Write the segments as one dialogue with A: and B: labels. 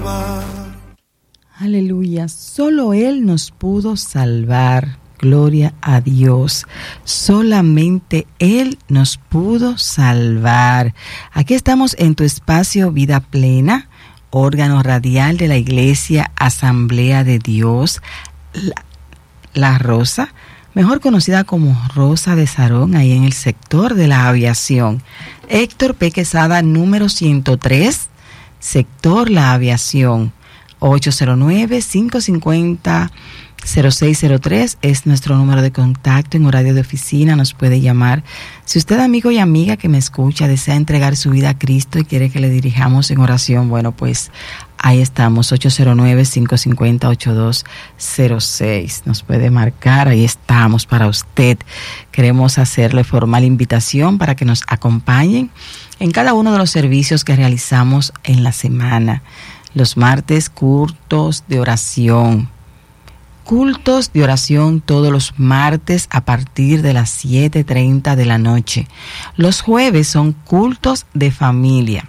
A: salvar.
B: Aleluya, solo Él nos pudo salvar. Gloria a Dios. Solamente Él nos pudo salvar. Aquí estamos en tu espacio Vida Plena, órgano radial de la Iglesia Asamblea de Dios, La Rosa, mejor conocida como Rosa de Sarón, ahí en el sector de la aviación. Héctor P. Quesada, número 103, sector La Aviación. 809-550-0603 es nuestro número de contacto en horario de oficina, nos puede llamar. Si usted, amigo y amiga que me escucha, desea entregar su vida a Cristo y quiere que le dirijamos en oración, bueno, pues ahí estamos, 809-550-8206. Nos puede marcar, ahí estamos para usted. Queremos hacerle formal invitación para que nos acompañen en cada uno de los servicios que realizamos en la semana. Los martes, cultos de oración. Cultos de oración todos los martes a partir de las 7:30 de la noche. Los jueves son cultos de familia.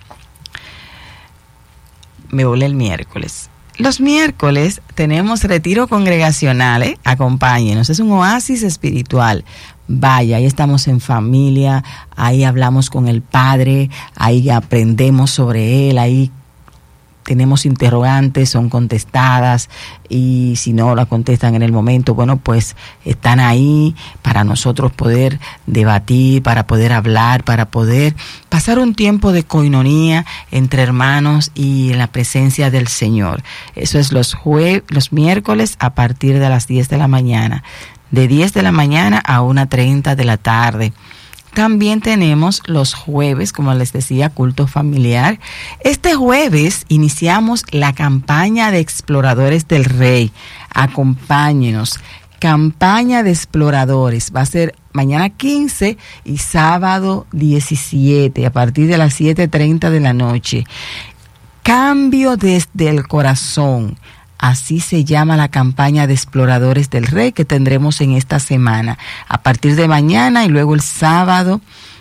B: Me volé el miércoles. Los miércoles tenemos retiro congregacional, acompáñenos, es un oasis espiritual. Vaya, ahí estamos en familia, ahí hablamos con el Padre, ahí aprendemos sobre Él, ahí tenemos interrogantes, son contestadas, y si no la contestan en el momento, bueno, pues están ahí para nosotros poder debatir, para poder hablar, para poder pasar un tiempo de coinonía entre hermanos y en la presencia del Señor. Eso es los miércoles a partir de las 10 de la mañana, de 10 de la mañana a 1:30 de la tarde. También tenemos los jueves, como les decía, culto familiar. Este jueves iniciamos la campaña de Exploradores del Rey. Acompáñenos. Campaña de Exploradores. Va a ser mañana 15 y sábado 17, a partir de las 7:30 de la noche. Cambio desde el corazón. Así se llama la campaña de Exploradores del Rey que tendremos en esta semana, a partir de mañana y luego el sábado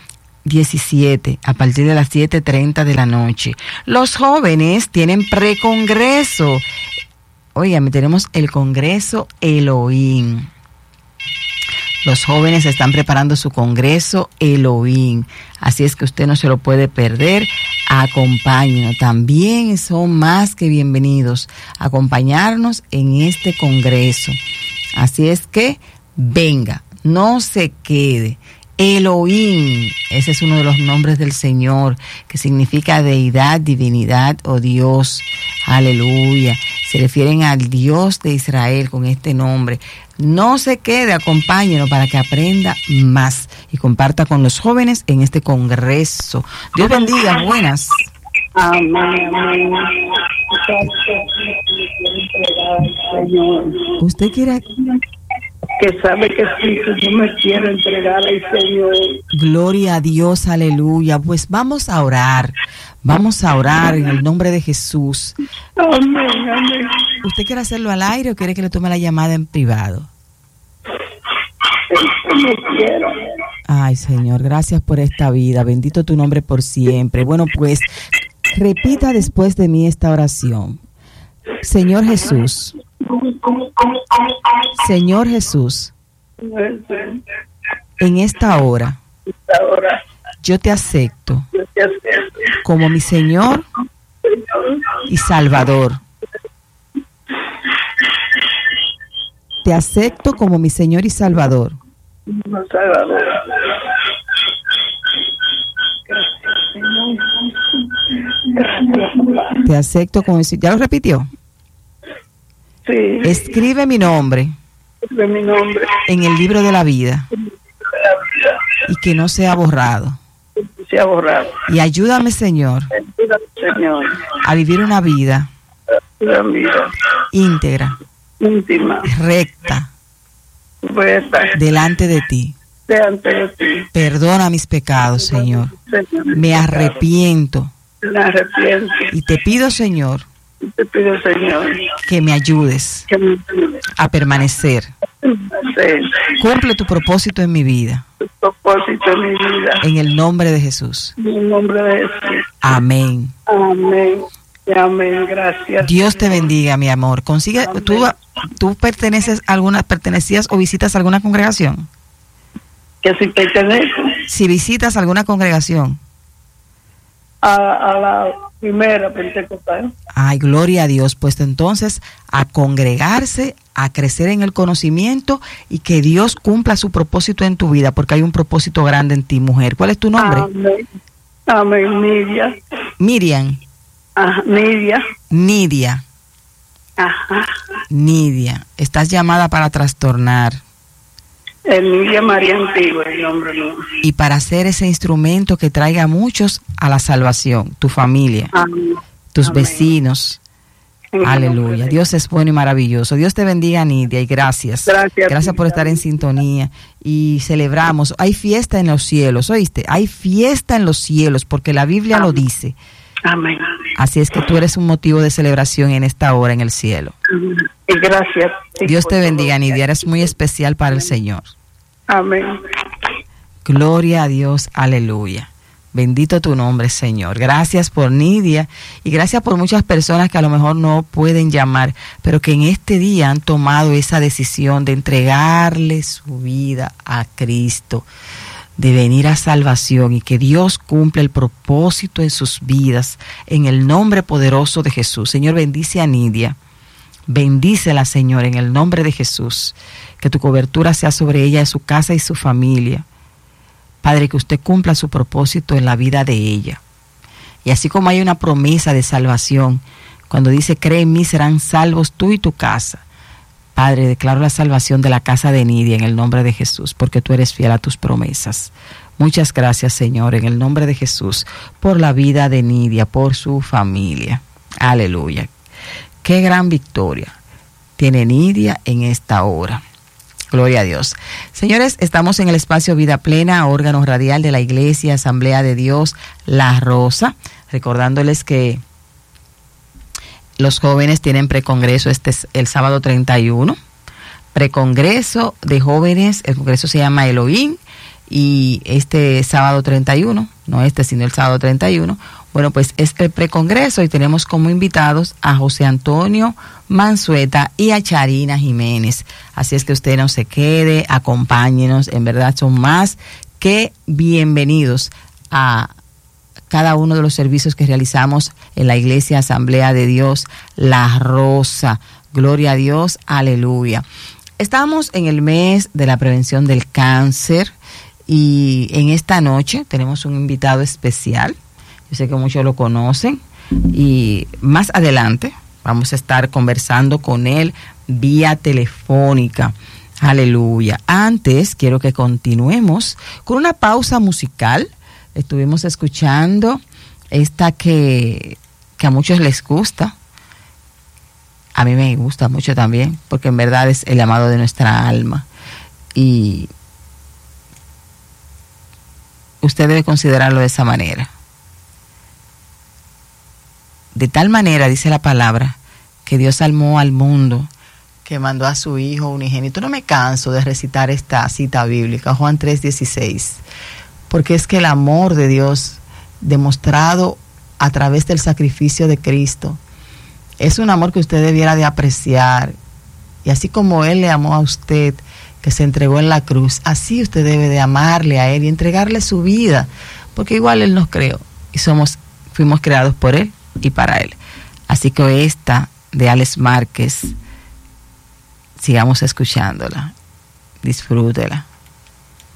B: 17, a partir de las 7:30 de la noche. Los jóvenes tienen precongreso. Óigame, tenemos el Congreso Elohim. Los jóvenes están preparando su Congreso Elohim. Así es que usted no se lo puede perder. Acompáñenos. También son más que bienvenidos a acompañarnos en este Congreso. Así es que venga, no se quede. Elohim, ese es uno de los nombres del Señor, que significa deidad, divinidad o Dios. Aleluya. Se refieren al Dios de Israel con este nombre. No se quede, acompáñenos para que aprenda más y comparta con los jóvenes en este congreso. Dios bendiga, buenas.
C: Amén, amén.
B: ¿Usted quiere?
C: Que sabe que sí, que yo me quiero entregar al Señor.
B: Gloria a Dios, aleluya. Pues vamos a orar. Vamos a orar en el nombre de Jesús.
C: Amén, amén.
B: ¿Usted quiere hacerlo al aire o quiere que le tome la llamada en privado?
C: Me quiero.
B: Ay, Señor, gracias por esta vida. Bendito tu nombre por siempre. Bueno, pues repita después de mí esta oración. Señor Jesús. Señor Jesús. En esta hora. Yo te acepto como mi Señor y Salvador. Te acepto como mi Señor y Salvador. Te acepto como mi Señor. ¿Ya lo repitió?
C: Sí.
B: Escribe mi nombre en el libro de la vida y que no sea borrado. Y ayúdame, Señor, a vivir una vida íntegra, recta, delante de ti. Perdona mis pecados, Señor. Me arrepiento. Y te pido, Señor, que me ayudes a permanecer. Cumple tu propósito en mi vida. En el nombre de Jesús. Amén.
C: Amén, gracias.
B: Dios te bendiga, mi amor. Consigue, ¿tú pertenecías o visitas alguna congregación?
C: Que si pertenezco
B: Si visitas alguna congregación.
C: a la primera pentecostal.
B: Ay, gloria a Dios. Pues entonces, a congregarse, a crecer en el conocimiento y que Dios cumpla su propósito en tu vida, porque hay un propósito grande en ti, mujer. ¿Cuál es tu nombre?
C: Amén. Amén, Nidia.
B: Miriam.
C: Ajá, Nidia.
B: Nidia.
C: Ajá.
B: Nidia. Estás llamada para trastornar
C: Nidia María Antigua, el nombre mío.
B: y para ser ese instrumento que traiga a muchos a la salvación, tu familia,
C: Amén.
B: tus
C: Amén.
B: vecinos.
C: En el nombre
B: Aleluya.
C: de
B: Dios es bueno y maravilloso. Dios te bendiga, Nidia, y gracias.
C: Gracias
B: por estar en sintonía. Y celebramos. Hay fiesta en los cielos, ¿oíste? Hay fiesta en los cielos, porque la Biblia lo dice.
C: Amén.
B: Así es que tú eres un motivo de celebración en esta hora en el cielo.
C: Amén. Y gracias.
B: Dios te bendiga, Nidia. Eres muy especial para el Señor.
C: Amén.
B: Gloria a Dios. Aleluya. Bendito tu nombre, Señor. Gracias por Nidia y gracias por muchas personas que a lo mejor no pueden llamar, pero que en este día han tomado esa decisión de entregarle su vida a Cristo, de venir a salvación y que Dios cumpla el propósito en sus vidas en el nombre poderoso de Jesús. Señor, bendice a Nidia. Bendícela, Señor, en el nombre de Jesús. Que tu cobertura sea sobre ella, su casa y su familia. Padre, que usted cumpla su propósito en la vida de ella. Y así como hay una promesa de salvación, cuando dice, cree en mí, serán salvos tú y tu casa. Padre, declaro la salvación de la casa de Nidia en el nombre de Jesús, porque tú eres fiel a tus promesas. Muchas gracias, Señor, en el nombre de Jesús, por la vida de Nidia, por su familia. Aleluya. Qué gran victoria tiene Nidia en esta hora. Gloria a Dios. Señores, estamos en el espacio Vida Plena, órgano radial de la Iglesia Asamblea de Dios La Rosa, recordándoles que los jóvenes tienen precongreso el sábado 31, precongreso de jóvenes, el congreso se llama Elohim, y este sábado 31, no este sino el sábado 31, bueno, pues es el precongreso y tenemos como invitados a José Antonio Mansueta y a Charina Jiménez. Así es que usted no se quede, acompáñenos, en verdad son más que bienvenidos a cada uno de los servicios que realizamos en la Iglesia Asamblea de Dios La Rosa. Gloria a Dios, aleluya. Estamos en el mes de la prevención del cáncer y en esta noche tenemos un invitado especial. Yo sé que muchos lo conocen y más adelante vamos a estar conversando con él vía telefónica. Aleluya. Antes quiero que continuemos con una pausa musical. Estuvimos escuchando esta que a muchos les gusta. A mí me gusta mucho también, porque en verdad es el llamado de nuestra alma. Y usted debe considerarlo de esa manera. De tal manera, dice la palabra, que Dios amó al mundo, que mandó a su Hijo unigénito. No me canso de recitar esta cita bíblica, Juan 3:16, porque es que el amor de Dios, demostrado a través del sacrificio de Cristo, es un amor que usted debiera de apreciar. Y así como Él le amó a usted, que se entregó en la cruz, así usted debe de amarle a Él y entregarle su vida, porque igual Él nos creó y fuimos creados por Él y para Él. Así que esta de Alex Márquez, sigamos escuchándola, disfrútela.